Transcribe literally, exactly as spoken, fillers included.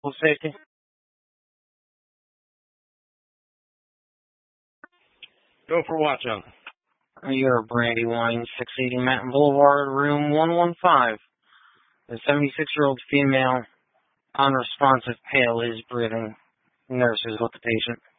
Full safety. Go for watch out. You're Brandywine, six eighty Mountain Boulevard, room one one five. A seventy-six-year-old female, unresponsive, pale, is breathing. Nurse is with the patient.